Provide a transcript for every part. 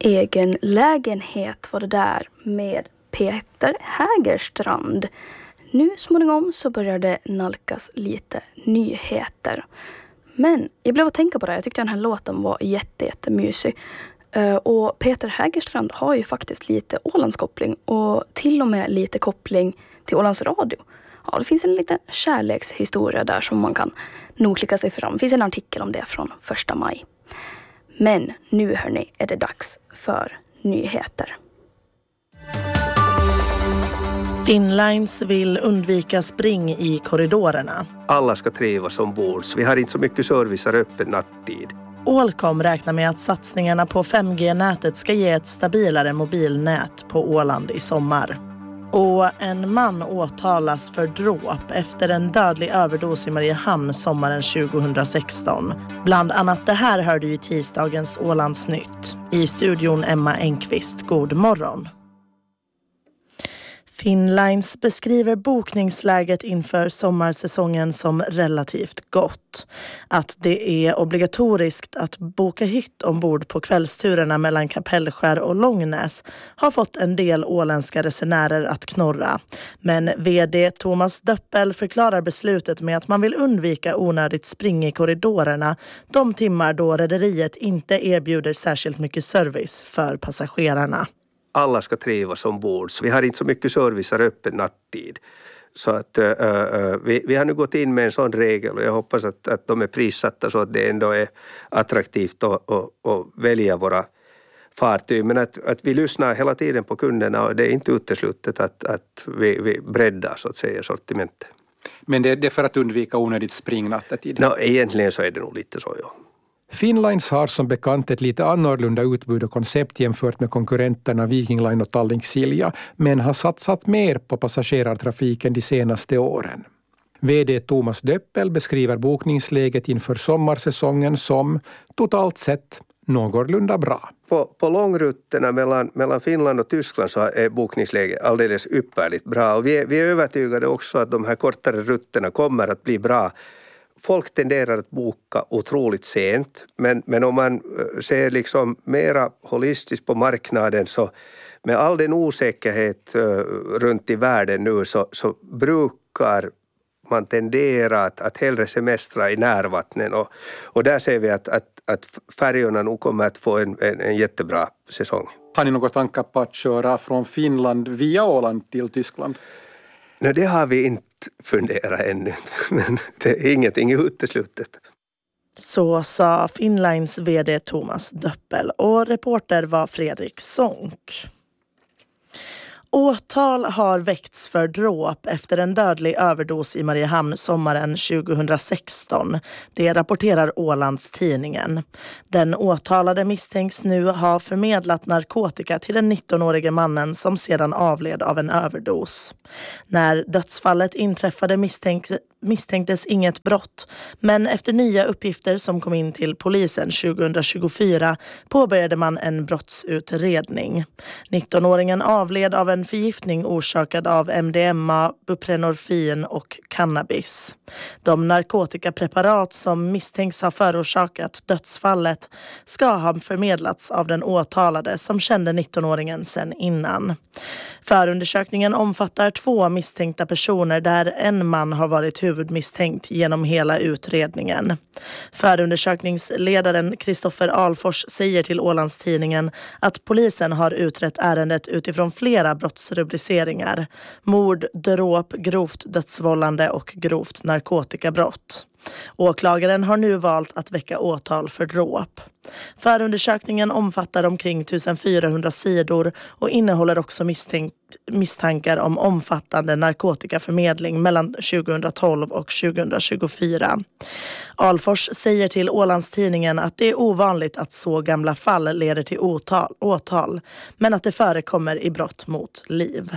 Egen lägenhet var det där med Peter Hägerstrand. Nu småningom så börjar det nalkas lite nyheter. Men jag blev att tänka på det. Jag tyckte den här låten var jättemysig. Och Peter Hägerstrand har ju faktiskt lite Ålandskoppling och till och med lite koppling till Ålands Radio. Ja, det finns en liten kärlekshistoria där som man kan nog klicka sig fram. Det finns en artikel om det från 1 maj. Men nu hörni är det dags för nyheter. Finnlines vill undvika spring i korridorerna. Alla ska trivas ombord. Vi har inte så mycket service här öppen nattid. Ålcom räknar med att satsningarna på 5G-nätet ska ge ett stabilare mobilnät på Åland i sommar. Och en man åtalas för dråp efter en dödlig överdos i Mariehamn sommaren 2016. Bland annat det här hörde ju i tisdagens Ålandsnytt. I studion Emma Engqvist, god morgon. Finnlines beskriver bokningsläget inför sommarsäsongen som relativt gott. Att det är obligatoriskt att boka hytt ombord på kvällsturerna mellan Kapellskär och Långnäs har fått en del åländska resenärer att knorra. Men vd Thomas Döppel förklarar beslutet med att man vill undvika onödigt spring i korridorerna de timmar då rederiet inte erbjuder särskilt mycket service för passagerarna. Alla ska trivas ombord. Så vi har inte så mycket service här öppen nattid. Så att vi har nu gått in med en sån regel och jag hoppas att de är prissatta så att det ändå är attraktivt att välja våra fartyg. Men att vi lyssnar hela tiden på kunderna och det är inte uteslutet att vi breddar så att säga sortimentet. Men det är för att undvika onödigt spring nattetid? Egentligen så är det nog lite så, ja. Finnlines har som bekant ett lite annorlunda utbud och koncept jämfört med konkurrenterna Viking Line och Tallink Silja, men har satsat mer på passagerartrafiken de senaste åren. VD Thomas Döppel beskriver bokningsläget inför sommarsäsongen som totalt sett någorlunda bra. På långrutterna mellan Finland och Tyskland så är bokningsläget alldeles ypperligt bra och vi är övertygade också att de här kortare rutterna kommer att bli bra. Folk tenderar att boka otroligt sent, men om man ser liksom mera holistiskt på marknaden så med all den osäkerhet runt i världen nu så brukar man tendera att hellre semestra i närvattnen och där ser vi att färjorna nog kommer att få en jättebra säsong. Har ni något tankar på att köra från Finland via Åland till Tyskland? Nej, det har vi inte funderat ännu, men det är ingenting uteslutet. Så sa Finnlines vd Thomas Döppel och reporter var Fredrik Sonck. Åtal har väckts för dråp efter en dödlig överdos i Mariehamn sommaren 2016. Det rapporterar Ålandstidningen. Den åtalade misstänks nu ha förmedlat narkotika till den 19-årige mannen som sedan avled av en överdos. När dödsfallet inträffade misstänktes inget brott, men efter nya uppgifter som kom in till polisen 2024 påbörjade man en brottsutredning. 19-åringen avled av en förgiftning orsakad av MDMA, buprenorfin och cannabis. De narkotikapreparat som misstänks ha förorsakat dödsfallet ska ha förmedlats av den åtalade som kände 19-åringen sedan innan. Förundersökningen omfattar 2 misstänkta personer där en man har varit huvudmisstänkt genom hela utredningen. Förundersökningsledaren Kristoffer Alfors säger till Ålandstidningen att polisen har utrett ärendet utifrån flera brottsrubriceringar: mord, dråp, grovt dödsvållande och grovt narkotikabrott. Åklagaren har nu valt att väcka åtal för dråp. Förundersökningen omfattar omkring 1400 sidor och innehåller också misstankar om omfattande narkotikaförmedling mellan 2012 och 2024. Alfors säger till Ålandstidningen att det är ovanligt att så gamla fall leder till åtal, men att det förekommer i brott mot liv.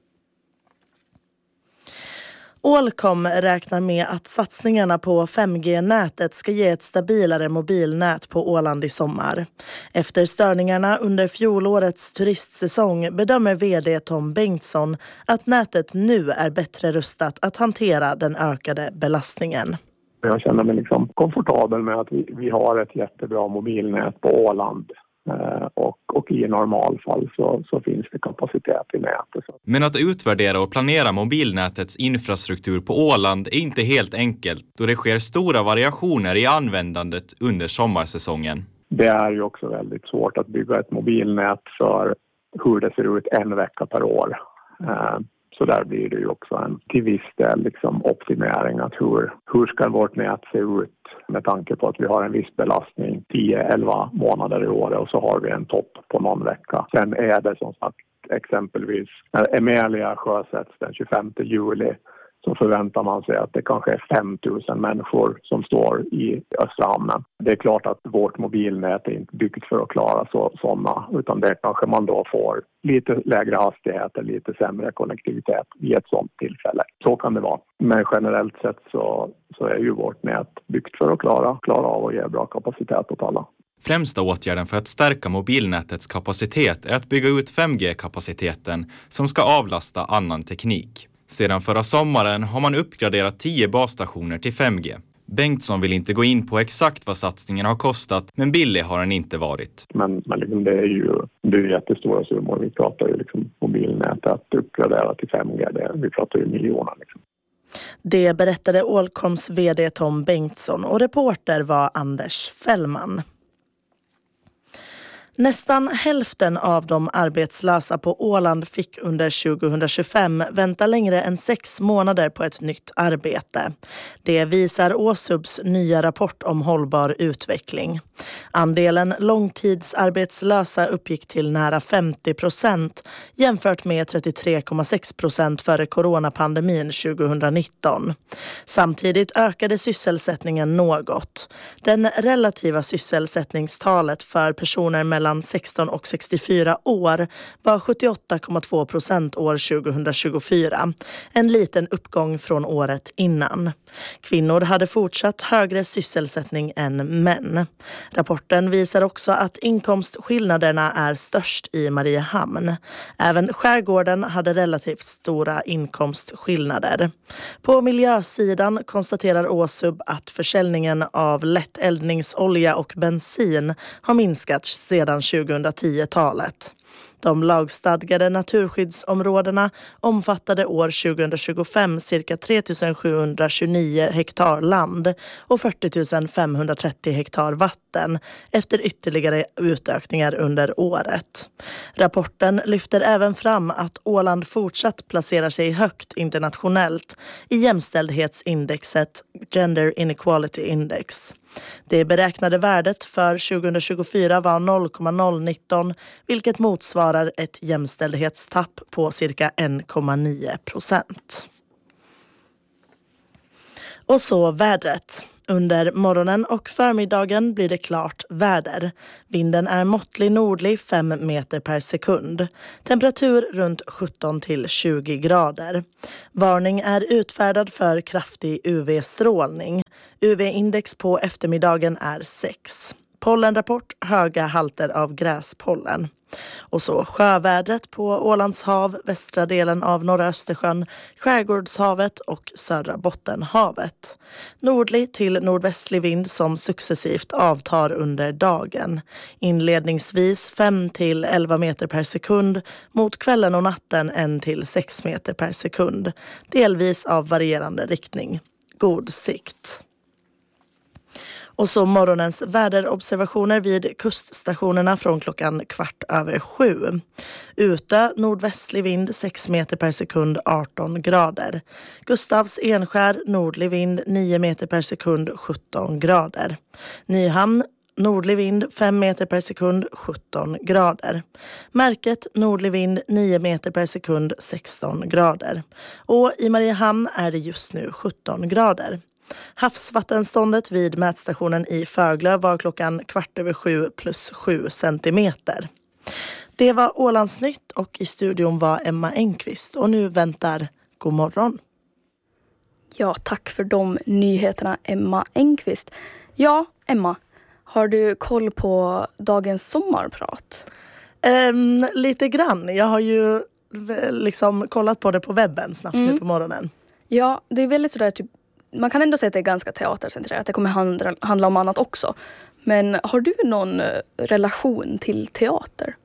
Ålcom räknar med att satsningarna på 5G-nätet ska ge ett stabilare mobilnät på Åland i sommar. Efter störningarna under fjolårets turistsäsong bedömer vd Tom Bengtsson att nätet nu är bättre rustat att hantera den ökade belastningen. Jag känner mig liksom komfortabel med att vi har ett jättebra mobilnät på Åland. och i normalfall så finns det kapacitet i nätet. Men att utvärdera och planera mobilnätets infrastruktur på Åland är inte helt enkelt då det sker stora variationer i användandet under sommarsäsongen. Det är ju också väldigt svårt att bygga ett mobilnät för hur det ser ut en vecka per år. Så där blir det ju också en till viss del optimering att hur ska vårt nät se ut med tanke på att vi har en viss belastning 10-11 månader i året och så har vi en topp på någon vecka. Sen är det som sagt exempelvis när Emelia sjösätts den 25 juli så förväntar man sig att det kanske är 5 000 människor som står i Östra hamnen. Det är klart att vårt mobilnät är inte byggt för att klara sådana, utan det kanske man då får lite lägre hastigheter, lite sämre konnektivitet vid ett sådant tillfälle. Så kan det vara. Men generellt sett så är ju vårt nät byggt för att klara av att ge bra kapacitet åt alla. Främsta åtgärden för att stärka mobilnätets kapacitet är att bygga ut 5G-kapaciteten som ska avlasta annan teknik. Sedan förra sommaren har man uppgraderat 10 basstationer till 5G. Bengtsson vill inte gå in på exakt vad satsningen har kostat, men billig har den inte varit. Men det är ju jättestora summor. Vi pratar ju mobilnät att uppgradera till 5G. Vi pratar ju miljoner. Det berättade Ålkoms vd Tom Bengtsson och reporter var Anders Fällman. Nästan hälften av de arbetslösa på Åland fick under 2025 vänta längre än 6 månader på ett nytt arbete. Det visar Åsubs nya rapport om hållbar utveckling. Andelen långtidsarbetslösa uppgick till nära 50% jämfört med 33,6% före coronapandemin 2019. Samtidigt ökade sysselsättningen något. Den relativa sysselsättningstalet för personer mellan 16 och 64 år var 78,2% år 2024. En liten uppgång från året innan. Kvinnor hade fortsatt högre sysselsättning än män. Rapporten visar också att inkomstskillnaderna är störst i Mariehamn. Även skärgården hade relativt stora inkomstskillnader. På miljösidan konstaterar Åsub att försäljningen av lätteldningsolja och bensin har minskat sedan 2010-talet. De lagstadgade naturskyddsområdena omfattade år 2025 cirka 3 729 hektar land och 40 530 hektar vatten efter ytterligare utökningar under året. Rapporten lyfter även fram att Åland fortsatt placerar sig högt internationellt i jämställdhetsindexet Gender Inequality Index. Det beräknade värdet för 2024 var 0,019 vilket motsvarar ett jämställdhetstapp på cirka 1,9%. Och så vädret. Under morgonen och förmiddagen blir det klart väder. Vinden är måttlig nordlig 5 meter per sekund. Temperatur runt 17 till 20 grader. Varning är utfärdad för kraftig UV-strålning. UV-index på eftermiddagen är 6. Pollenrapport höga halter av gräspollen. Och så sjövädret på Ålands hav, västra delen av norra Östersjön, skärgårdshavet och södra Bottenhavet. Nordlig till nordvästlig vind som successivt avtar under dagen. Inledningsvis 5 till 11 meter per sekund, mot kvällen och natten 1 till 6 meter per sekund. Delvis av varierande riktning. God sikt. Och så morgonens väderobservationer vid kuststationerna från klockan 6:15. Ute nordvästlig vind 6 meter per sekund 18 grader. Gustavs Enskär nordlig vind 9 meter per sekund 17 grader. Nyhamn nordlig vind 5 meter per sekund 17 grader. Märket nordlig vind 9 meter per sekund 16 grader. Och i Mariehamn är det just nu 17 grader. Havsvattenståndet vid mätstationen i Föglö var klockan 7:15 plus 7 centimeter. Det var Ålandsnytt och i studion var Emma Engqvist och nu väntar god morgon. Ja, tack för de nyheterna, Emma Engqvist. Ja, Emma, har du koll på dagens sommarprat? Lite grann. Jag har ju kollat på det på webben snabbt nu på morgonen. Ja, det är väldigt sådär typ. Man kan ändå säga att det är ganska teatercentrerat. Det kommer handla om annat också. Men har du någon relation till teater?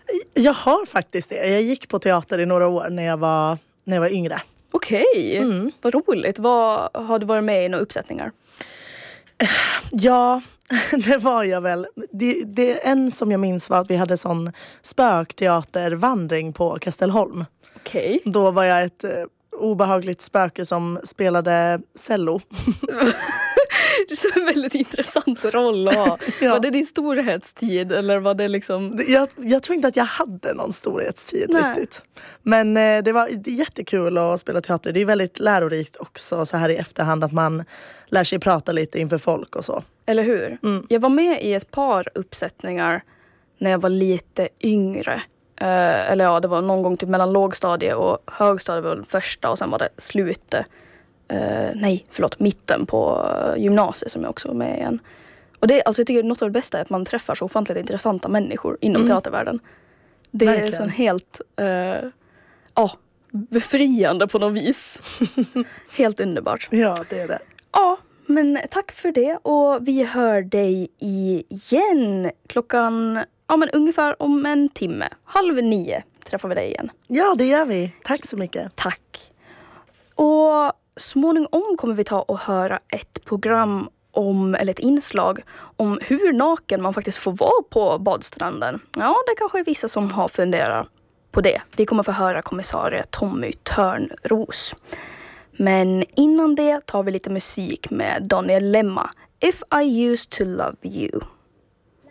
Jag har faktiskt det. Jag gick på teater i några år när jag var yngre. Okej, vad roligt. Har du varit med i några uppsättningar? Ja, det var jag väl. En som jag minns var att vi hade sån spökteatervandring på Kastelholm. Okej. Då var jag ett obehagligt spöke som spelade cello. Det är en väldigt intressant roll att ha. Ja. Var det din storhetstid eller var det liksom... Jag tror inte att jag hade någon storhetstid riktigt. Men det var jättekul att spela teater. Det är väldigt lärorikt också så här i efterhand att man lär sig prata lite inför folk och så. Eller hur? Jag var med i ett par uppsättningar när jag var lite yngre. Eller ja, det var någon gång typ mellan lågstadie och högstadie var det första och sen var det slutet. Mitten på gymnasiet som jag också var med igen. Och det, alltså jag tycker något av det bästa är att man träffar så ofantligt intressanta människor inom teatervärlden. Det verkligen. är sån helt befriande på något vis. Helt underbart. Ja, det är det. Ja, men tack för det och vi hör dig igen klockan ungefär om en timme. 8:30 träffar vi dig igen. Ja, det gör vi. Tack så mycket. Tack. Och småningom kommer vi ta och höra ett program eller ett inslag om hur naken man faktiskt får vara på badstranden. Ja, det kanske är vissa som har funderat på det. Vi kommer få höra kommissarie Tommy Törnros. Men innan det tar vi lite musik med Daniel Lemma. If I used to love you.